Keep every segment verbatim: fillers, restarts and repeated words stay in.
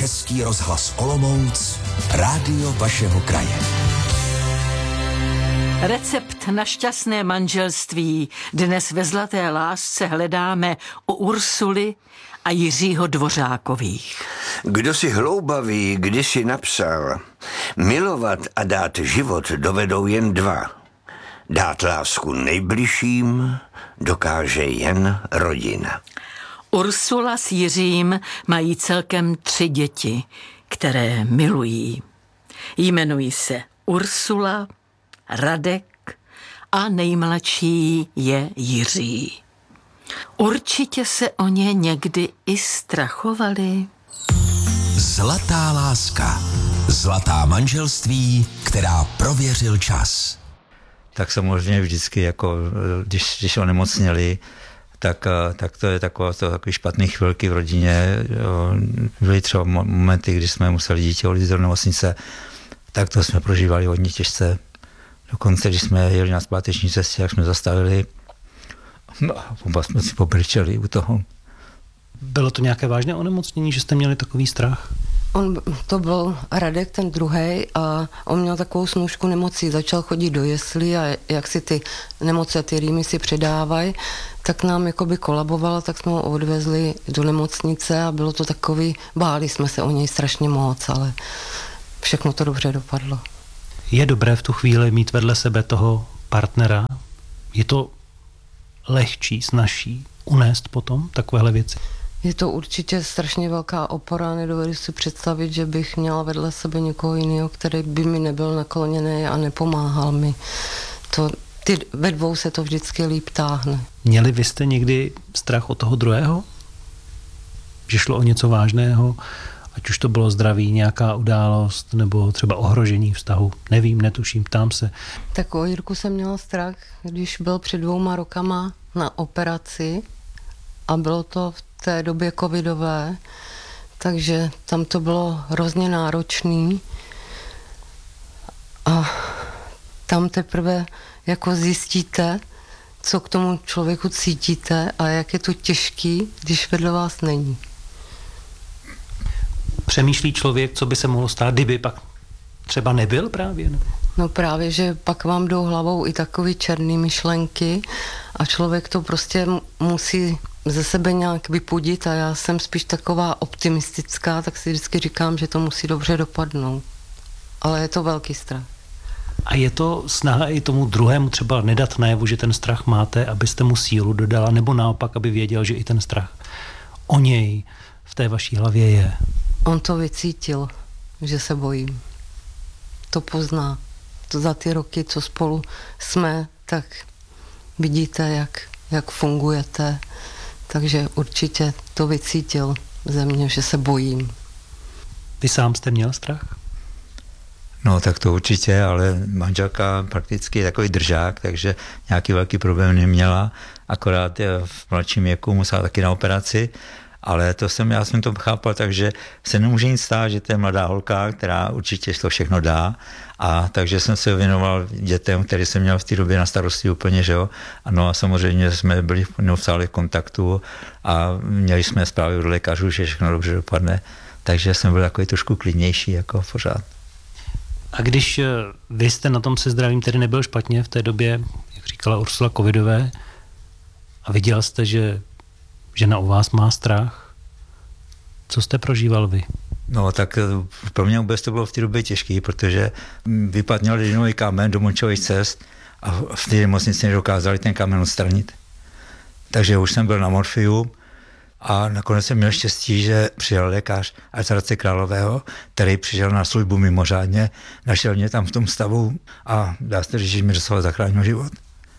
Český rozhlas Olomouc, rádio vašeho kraje. Recept na šťastné manželství dnes ve Zlaté lásce hledáme u Ursuly a Jiřího Dvořákových. Kdo si hloubavý kdysi napsal, milovat a dát život dovedou jen dva. Dát lásku nejbližším dokáže jen rodina. Ursula s Jiřím mají celkem tři děti, které milují. Jmenují se Ursula, Radek a nejmladší je Jiří. Určitě se o ně někdy i strachovali. Zlatá láska. Zlatá manželství, která prověřil čas. Tak samozřejmě vždycky, jako, když, když onemocněli, tak, tak to je takové, to takový špatný chvilky v rodině. Byly třeba momenty, kdy jsme museli dítě odjít do nemocnice, tak to jsme prožívali hodně těžce. Dokonce, když jsme jeli na zpáteční cestě, jak jsme zastavili, no a oba jsme si pobrčeli u toho. Bylo to nějaké vážné onemocnění, že jste měli takový strach? On, to byl Radek, ten druhej, a on měl takovou snůšku nemocí, začal chodit do jeslí a jak si ty nemoci a ty rýmy si předávají, tak nám jakoby kolabovalo, tak jsme ho odvezli do nemocnice a bylo to takový, báli jsme se o něj strašně moc, ale všechno to dobře dopadlo. Je dobré v tu chvíli mít vedle sebe toho partnera? Je to lehčí, snazší unést potom takovéhle věci? Je to určitě strašně velká opora, nedovedu si představit, že bych měla vedle sebe někoho jiného, který by mi nebyl nakloněný a nepomáhal mi. To, ty, ve dvou se to vždycky líp táhne. Měli vy jste někdy strach od toho druhého? Že šlo o něco vážného? Ať už to bylo zdraví, nějaká událost nebo třeba ohrožení vztahu. Nevím, netuším, ptám se. Tak o Jirku jsem měla strach, když byl před dvouma rokama na operaci a bylo to v té době covidové, takže tam to bylo hrozně náročný a tam teprve jako zjistíte, co k tomu člověku cítíte a jak je to těžký, když vedle vás není. Přemýšlí člověk, co by se mohlo stát, kdyby pak třeba nebyl právě? Ne? No právě, že pak vám jdou hlavou i takový černý myšlenky a člověk to prostě musí ze sebe nějak vypudit a já jsem spíš taková optimistická, tak si vždycky říkám, že to musí dobře dopadnout. Ale je to velký strach. A je to snaha i tomu druhému třeba nedat najevu, že ten strach máte, abyste mu sílu dodala, nebo naopak, aby věděl, že i ten strach o něj v té vaší hlavě je? On to vycítil, že se bojím. To pozná. To za ty roky, co spolu jsme, tak vidíte, jak, jak fungujete. Takže určitě to vycítil ze mě, že se bojím. Vy sám jste měl strach? No tak to určitě, ale manželka prakticky je takový držák, takže nějaký velký problém neměla, akorát v mladším věku musela taky na operaci, ale to jsem, já jsem to chápal, takže se nemůže nic stát, že to je mladá holka, která určitě to všechno dá, a takže jsem se věnoval dětem, který jsem měl v té době na starosti úplně, že jo, a no a samozřejmě jsme byli neustále v kontaktu a měli jsme zprávy od lékařů, že všechno dobře dopadne, takže jsem byl takový trošku klidnější jako pořád. A když vy jste na tom se zdravím tedy nebyl špatně v té době, jak říkala Ursula, covidové, a viděl jste, že žena o vás má strach, co jste prožíval vy? No tak pro mě vůbec to bylo v té době těžký, protože vypadl měl ledvinový kámen do močových cest a v té nemocnici nedokázali ten kámen odstranit. Takže už jsem byl na morfiu a nakonec jsem měl štěstí, že přijel lékař z Hradce Králové, který přišel na službu mimořádně, našel mě tam v tom stavu a dá se říct, že mi doslova zachránil život.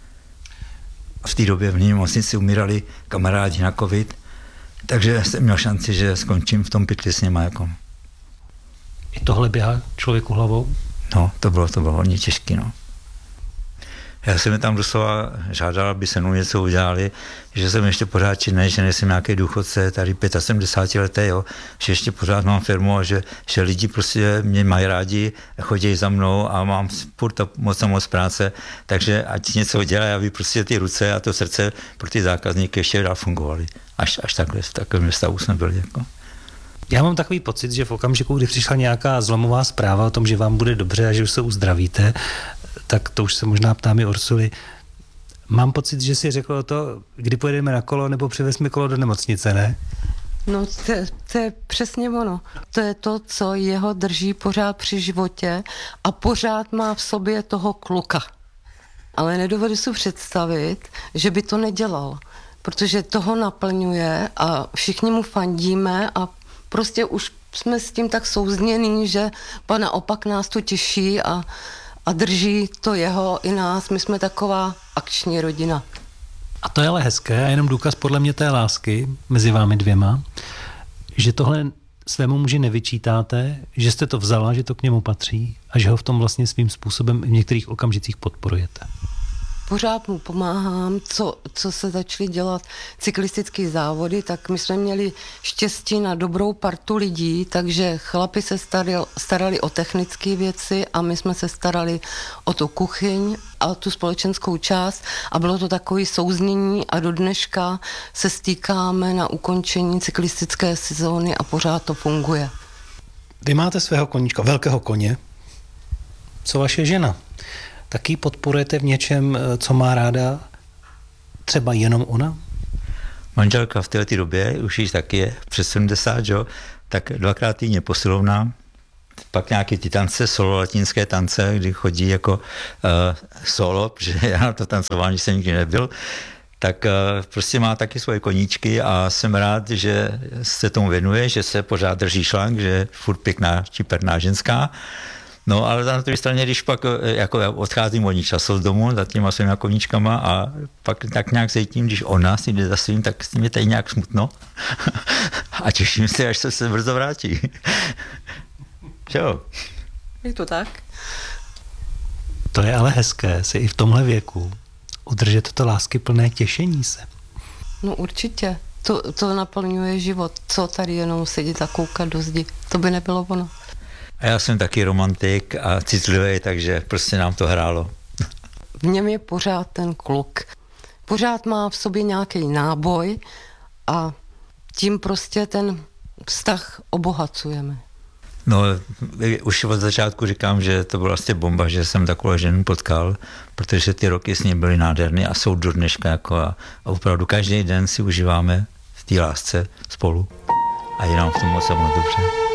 V té době v nemocnici umírali kamarádi na covid, takže jsem měl šanci, že skončím v tom pytli s něma. Jako. I tohle běhá člověku hlavou? No, to bylo, to bylo hodně těžké, no. Já jsem je tam doslova žádal, aby se mnou něco udělali, že jsem ještě pořád činnej, že nejsem nějaký důchodce, tady sedmdesát pět letý, jo, že ještě pořád mám firmu a že, že lidi prostě mě mají rádi, chodí za mnou a mám furt moc a moc práce, takže ať něco dělají, aby prostě ty ruce a to srdce pro ty zákazníky ještě dál fungovaly. Až, až takhle, v takovém stavu jsme byli. Jako. Já mám takový pocit, že v okamžiku, kdy přišla nějaká zlomová zpráva o tom, že vám bude dobře a že už se uzdravíte, tak to už se možná ptám i Ursuly. Mám pocit, že si řeklo to, kdy pojedeme na kolo, nebo přivezme kolo do nemocnice, ne? No to, to je přesně ono. To je to, co jeho drží pořád při životě a pořád má v sobě toho kluka. Ale nedovedu si představit, že by to nedělal, protože toho naplňuje a všichni mu fandíme a prostě už jsme s tím tak souznění, že pa naopak nás to těší a, a drží to jeho i nás. My jsme taková akční rodina. A to je ale hezké a jenom důkaz podle mě té lásky mezi vámi dvěma, že tohle svému muži nevyčítáte, že jste to vzala, že to k němu patří a že ho v tom vlastně svým způsobem v některých okamžicích podporujete. Pořád mu pomáhám, co, co se začaly dělat cyklistické závody, tak my jsme měli štěstí na dobrou partu lidí, takže chlapi se starali, starali o technické věci a my jsme se starali o tu kuchyň a tu společenskou část a bylo to takový souznění a do dneška se stýkáme na ukončení cyklistické sezóny a pořád to funguje. Vy máte svého koníčka, velkého koně. Co vaše žena? Taky podporujete v něčem, co má ráda třeba jenom ona? Manželka v této době, už již taky je přes sedmdesát, jo, tak dvakrát týdně posilovná, pak nějaké ty tance, solo latinské tance, kdy chodí jako uh, solo, protože já na to tancování jsem nikdy nebyl, tak uh, prostě má taky svoje koníčky a jsem rád, že se tomu věnuje, že se pořád drží šlank, že je furt pěkná, čiperná ženská. No, ale na druhé straně, když pak jako odcházím od ní času z domu za těma svýma koníčkama a pak tak nějak cítím, když ona si jde za svým, tak s tím je tady nějak smutno a těším se, až se se brzo vrátí. Jo. Je to tak? To je ale hezké, si i v tomhle věku udržet to láskyplné těšení se. No určitě. To, to naplňuje život. Co tady jenom sedět a koukat do zdi. To by nebylo ono. A já jsem taky romantik a citlivý, takže prostě nám to hrálo. V něm je pořád ten kluk. Pořád má v sobě nějaký náboj a tím prostě ten vztah obohacujeme. No, už od začátku říkám, že to byla vlastně bomba, že jsem takovou ženu potkal, protože ty roky s ní byly nádherné a jsou do dneška jako a, a opravdu každý den si užíváme v té lásce spolu a je nám v tom moc moc dobře.